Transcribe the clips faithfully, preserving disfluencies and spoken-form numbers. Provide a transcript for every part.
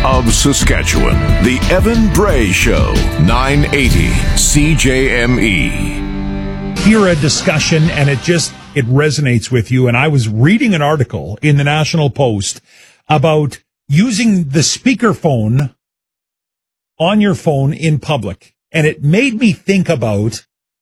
of Saskatchewan. The Evan Bray Show, nine eighty C J M E. Hear a discussion and it just, it resonates with you. And I was reading an article in the National Post about using the speakerphone on your phone in public. And it made me think about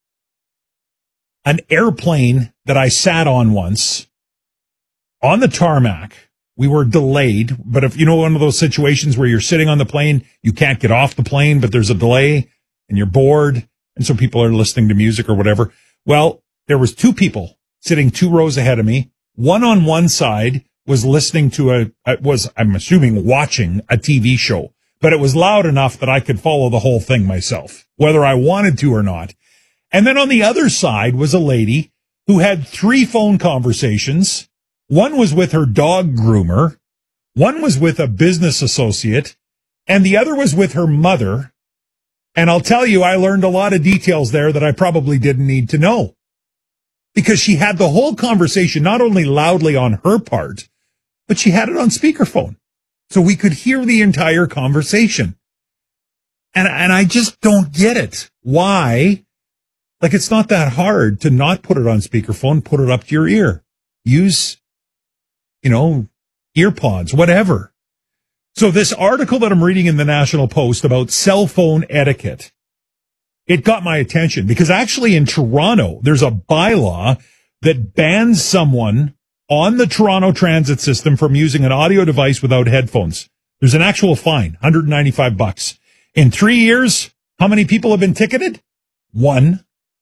an airplane that I sat on once on the tarmac. We were delayed, but if you know one of those situations where you're sitting on the plane, you can't get off the plane, but there's a delay and you're bored. And so people are listening to music or whatever. Well, there was two people sitting two rows ahead of me. One on one side was listening to a, it was, I'm assuming, watching a T V show, but it was loud enough that I could follow the whole thing myself, whether I wanted to or not. And then on the other side was a lady who had three phone conversations. One was with her dog groomer, one was with a business associate, and the other was with her mother. And I'll tell you, I learned a lot of details there that I probably didn't need to know. Because she had the whole conversation not only loudly on her part, but she had it on speakerphone. So we could hear the entire conversation. And, and I just don't get it. Why? Like, it's not that hard to not put it on speakerphone, put it up to your ear. Use, you know, ear pods, whatever. So this article that I'm reading in the National Post about cell phone etiquette, it got my attention because actually in Toronto, there's a bylaw that bans someone on the Toronto transit system from using an audio device without headphones. There's an actual fine, one hundred ninety-five bucks. In three years, how many people have been ticketed? One.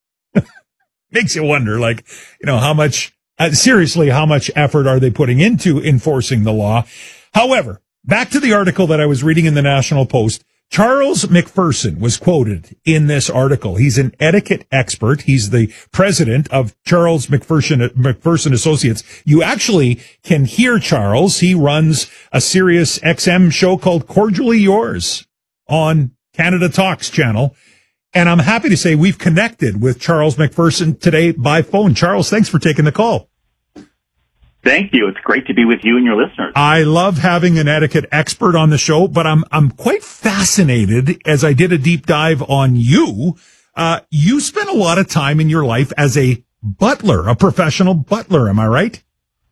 Makes you wonder, like, you know, how much, uh, seriously, how much effort are they putting into enforcing the law? However, back to the article that I was reading in the National Post. Charles McPherson was quoted in this article. He's an etiquette expert. He's the president of Charles McPherson, McPherson Associates. You actually can hear Charles. He runs a Sirius X M show called Cordially Yours on Canada Talks channel. And I'm happy to say we've connected with Charles McPherson today by phone. Charles, thanks for taking the call. Thank you. It's great to be with you and your listeners. I love having an etiquette expert on the show, but I'm I'm quite fascinated as I did a deep dive on you. Uh, you spent a lot of time in your life as a butler, a professional butler. Am I right?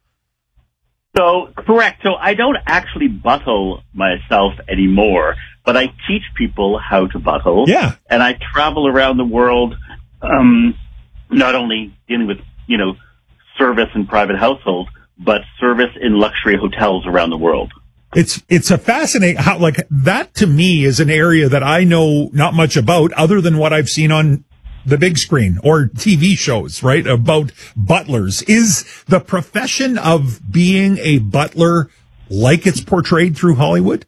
So, correct. So I don't actually buttle myself anymore, but I teach people how to buttle. Yeah. And I travel around the world, um, not only dealing with, you know, service in private households, but service in luxury hotels around the world. It's, it's a fascinating, how, like, that to me is an area that I know not much about other than what I've seen on the big screen or T V shows, right? About butlers. Is the profession of being a butler like it's portrayed through Hollywood?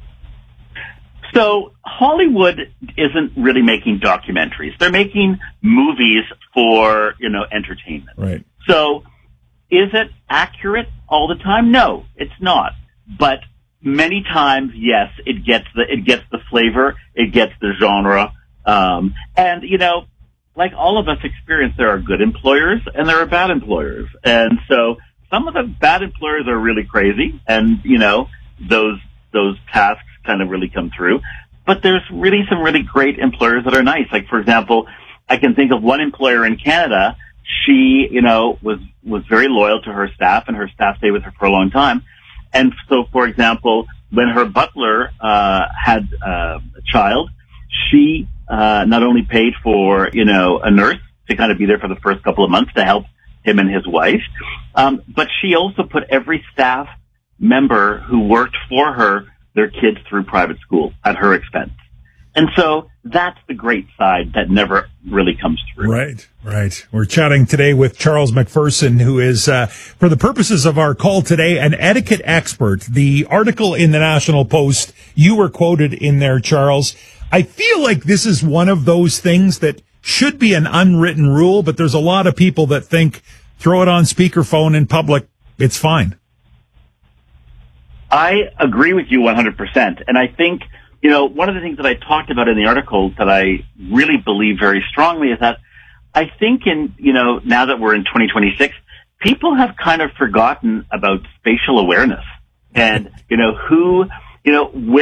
So Hollywood isn't really making documentaries. They're making movies for, you know, entertainment. Right. So is it accurate all the time? No, it's not. But many times, yes, it gets the, it gets the flavor, it gets the genre. Um, and, you know, like all of us experience, there are good employers and there are bad employers. And so some of the bad employers are really crazy and, you know, those, those tasks kind of really come through. But there's really some really great employers that are nice. Like, for example, I can think of one employer in Canada. She, you know, was, was very loyal to her staff and her staff stayed with her for a long time. And so, for example, when her butler, uh, had uh, a child, she, uh, not only paid for, you know, a nurse to kind of be there for the first couple of months to help him and his wife, um, but she also put every staff member who worked for her, their kids through private school at her expense. And so that's the great side that never really comes through. Right, right. We're chatting today with Charles McPherson, who is, uh, for the purposes of our call today, an etiquette expert. The article in the National Post, you were quoted in there, Charles. I feel like this is one of those things that should be an unwritten rule, but there's a lot of people that think throw it on speakerphone in public, it's fine. I agree with you one hundred percent. And I think, you know, one of the things that I talked about in the article that I really believe very strongly is that I think in, you know, now that we're in twenty twenty-six, people have kind of forgotten about spatial awareness and, you know, who, you know, where